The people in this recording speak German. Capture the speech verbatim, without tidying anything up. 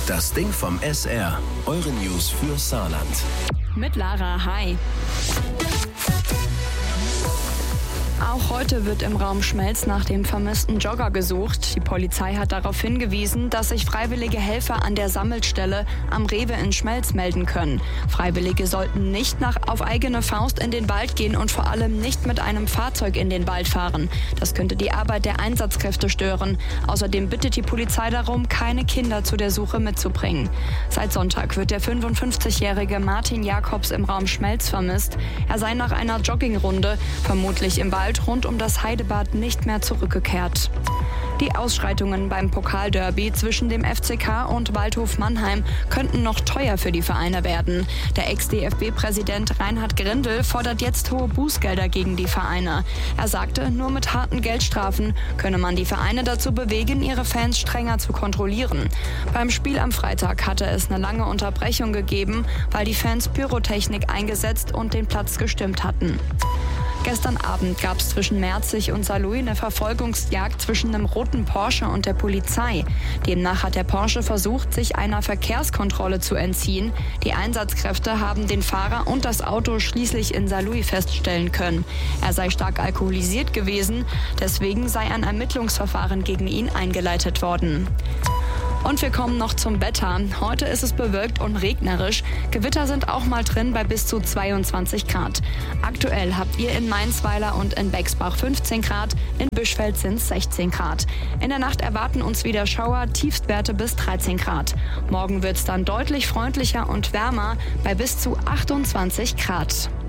Das Ding vom S R. Eure News für Saarland. Mit Lara, hi. Auch heute wird im Raum Schmelz nach dem vermissten Jogger gesucht. Die Polizei hat darauf hingewiesen, dass sich freiwillige Helfer an der Sammelstelle am Rewe in Schmelz melden können. Freiwillige sollten nicht nach auf eigene Faust in den Wald gehen und vor allem nicht mit einem Fahrzeug in den Wald fahren. Das könnte die Arbeit der Einsatzkräfte stören. Außerdem bittet die Polizei darum, keine Kinder zu der Suche mitzubringen. Seit Sonntag wird der fünfundfünfzigjährige Martin Jakobs im Raum Schmelz vermisst. Er sei nach einer Joggingrunde, vermutlich im Wald, rund um das Heidebad nicht mehr zurückgekehrt. Die Ausschreitungen beim Pokalderby zwischen dem F C K und Waldhof Mannheim könnten noch teuer für die Vereine werden. Der Ex-D F B-Präsident Reinhard Grindel fordert jetzt hohe Bußgelder gegen die Vereine. Er sagte, nur mit harten Geldstrafen könne man die Vereine dazu bewegen, ihre Fans strenger zu kontrollieren. Beim Spiel am Freitag hatte es eine lange Unterbrechung gegeben, weil die Fans Pyrotechnik eingesetzt und den Platz gestürmt hatten. Gestern Abend gab es zwischen Merzig und Saarlouis eine Verfolgungsjagd zwischen einem roten Porsche und der Polizei. Demnach hat der Porsche versucht, sich einer Verkehrskontrolle zu entziehen. Die Einsatzkräfte haben den Fahrer und das Auto schließlich in Saarlouis feststellen können. Er sei stark alkoholisiert gewesen, deswegen sei ein Ermittlungsverfahren gegen ihn eingeleitet worden. Und wir kommen noch zum Wetter. Heute ist es bewölkt und regnerisch. Gewitter sind auch mal drin bei bis zu zweiundzwanzig Grad. Aktuell habt ihr in Mainzweiler und in Bexbach fünfzehn Grad, in Bischfeld sind es sechzehn Grad. In der Nacht erwarten uns wieder Schauer, Tiefstwerte bis dreizehn Grad. Morgen wird es dann deutlich freundlicher und wärmer bei bis zu achtundzwanzig Grad.